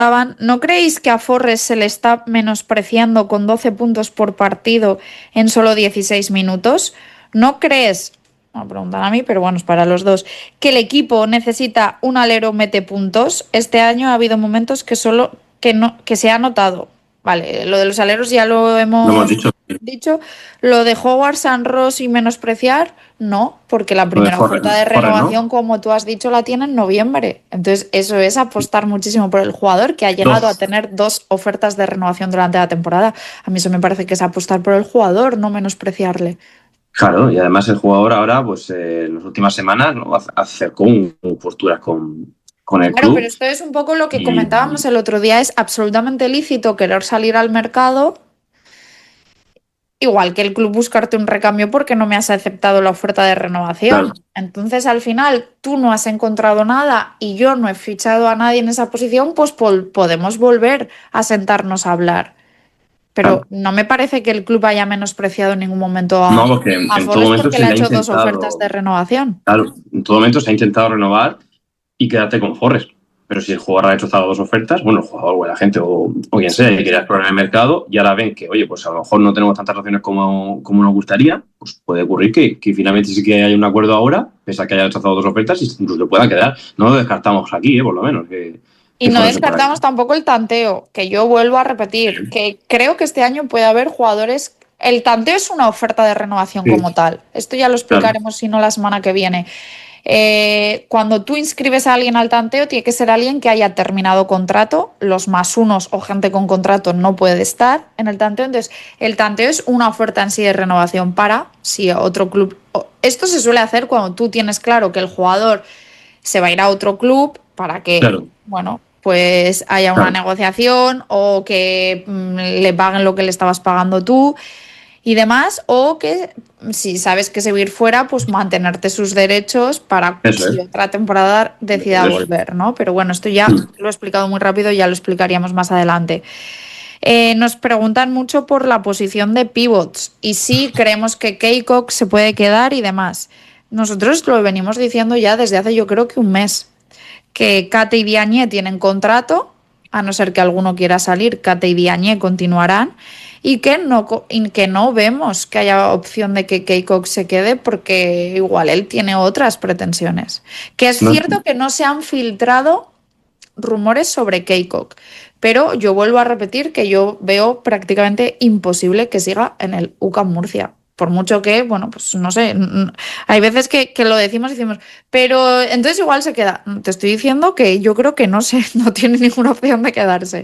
¿No creéis que a Forres se le está menospreciando con 12 puntos por partido en solo 16 minutos? ¿No crees, me preguntan a mí, pero bueno, es para los dos, que el equipo necesita un alero mete puntos? Este año ha habido momentos que solo que no que se ha notado. Vale, lo de los aleros ya lo Lo hemos hemos dicho, dicho. Lo de Howard San Ross y menospreciar, no, porque la lo de primera oferta de Forres, ¿no? renovación, como tú has dicho, la tiene en noviembre. Entonces, eso es apostar muchísimo por el jugador que ha llegado a Dos. tener dos ofertas de renovación durante la temporada. A mí eso me parece que es apostar por el jugador, no menospreciarle. Claro, y además el jugador ahora, pues en las últimas semanas, ¿no? Acercó posturas con el Claro, pero club esto es un poco lo que comentábamos y el otro día. Es absolutamente lícito querer salir al mercado. Igual que el club buscarte un recambio porque no me has aceptado la oferta de claro, renovación. Entonces, al final, tú no has encontrado nada y yo no he fichado a nadie en esa posición, pues podemos volver a sentarnos a hablar. Pero claro. no me parece que el club haya menospreciado en ningún momento No, porque a en todo Forres momento porque se le ha le ha hecho dos ofertas intentado, de renovación. claro, en todo momento se ha intentado renovar y quedarte con Forres. Pero si el jugador ha rechazado dos ofertas, bueno, el jugador o la gente o quien sea, y Sí. quería explorar el mercado, y ahora ven que, oye, pues a lo mejor no tenemos tantas opciones como nos gustaría, pues puede ocurrir que finalmente sí que hay un acuerdo ahora, pese a que haya rechazado dos ofertas, y incluso pueda quedar. No lo descartamos aquí, por lo menos, Y que no Forres se pueda descartamos quedar. tampoco el tanteo, que yo vuelvo a repetir, que creo que este año puede haber jugadores. El tanteo es una oferta de renovación Sí, como tal. Esto ya lo claro, explicaremos, si no, la semana que viene. Cuando tú inscribes a alguien al tanteo, tiene que ser alguien que haya terminado contrato. Los más unos o gente con contrato no puede estar en el tanteo. Entonces, el tanteo es una oferta en sí de renovación para si otro club. Esto se suele hacer cuando tú tienes claro que el jugador se va a ir a otro club para que, claro, bueno, pues haya una claro. negociación o que le paguen lo que le estabas pagando tú y demás, o que si sabes que se va a ir fuera, pues mantenerte sus derechos para Eso si es. otra temporada decida Eso. volver, ¿no? Pero bueno, esto ya lo he explicado muy rápido, ya lo explicaríamos más adelante. Nos preguntan mucho por la posición de pivots y si creemos que Keikok se puede quedar y demás. Nosotros lo venimos diciendo ya desde hace yo creo que un mes, que Kate y Diagne tienen contrato, a no ser que alguno quiera salir, Kate y Diagne continuarán, y que no vemos que haya opción de que Keikok se quede porque igual él tiene otras pretensiones. Que es No, cierto que no se han filtrado rumores sobre Keikok, pero yo vuelvo a repetir que yo veo prácticamente imposible que siga en el UCAM Murcia. Por mucho que, bueno, pues no sé, hay veces que lo decimos y decimos, pero entonces igual se queda. Te estoy diciendo que yo creo que no sé, no tiene ninguna opción de quedarse.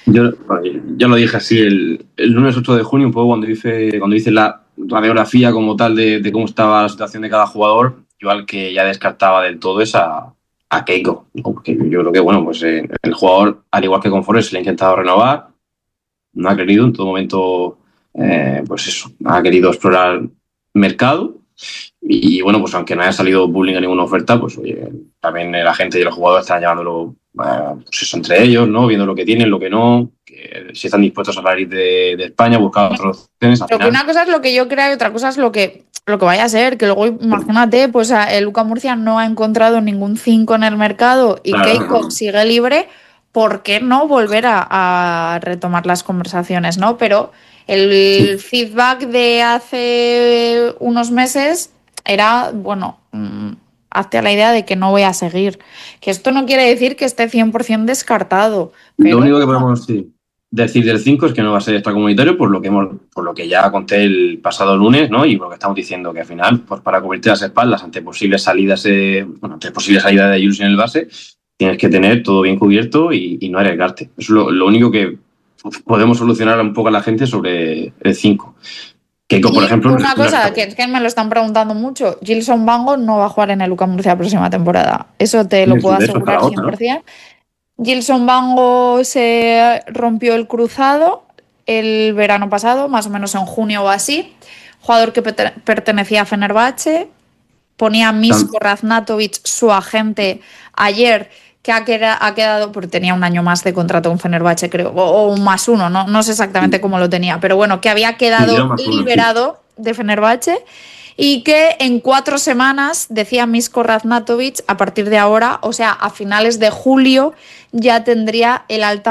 yo lo dije así el lunes 8 de junio, un poco cuando hice la radiografía como tal de cómo estaba la situación de cada jugador, yo al que ya descartaba del todo es a Keiko, ¿no? Porque yo creo que, bueno, pues el jugador, al igual que con Forest, le ha intentado renovar, no ha querido, en todo momento, pues eso, ha querido explorar mercado. Y bueno, pues aunque no haya salido pública ninguna oferta, pues oye, también la gente y los jugadores están llevándolo, pues eso, entre ellos, ¿no? Viendo lo que tienen, lo que no, que si están dispuestos a salir de España, buscar otras opciones, al Pero que final. una cosa es lo que yo creo y otra cosa es lo que vaya a ser, que luego imagínate, pues el Luca Murcia no ha encontrado ningún 5 en el mercado y Keiko Claro, sigue libre, ¿por qué no volver a retomar las conversaciones, ¿no? Pero el sí. feedback de hace unos meses era, bueno, hazte a la idea de que no voy a seguir. Que esto no quiere decir que esté 100% descartado, Lo pero único que bueno. podemos decir del 5 es que no va a ser extracomunitario, por lo que ya conté el pasado lunes, ¿no? Y por lo que estamos diciendo, que al final, pues para cubrirte las espaldas ante posibles salidas, ante posibles salidas de Jules en el base, tienes que tener todo bien cubierto y no arriesgarte. Eso es lo único que podemos solucionar un poco a la gente sobre el 5. Keiko, por Y ejemplo, una no cosa está. que es que me lo están preguntando mucho, Gilson Bango no va a jugar en el UCAM Murcia la próxima temporada. Eso te lo puedo De eso para asegurar la otra, ¿no? 100%. Gilson Bango se rompió el cruzado el verano pasado, más o menos en junio o así. Jugador que pertenecía a Fenerbahce, ponía Misko Raznatovic, su agente, ayer, que ha quedado, porque tenía un año más de contrato con Fenerbahce, creo, o un más uno, no sé exactamente cómo lo tenía, pero bueno, que había Sí, era quedado más uno, sí. liberado de Fenerbahce y que en 4 semanas, decía Misko Raznatovic, a partir de ahora, o sea, a finales de julio, ya tendría el alta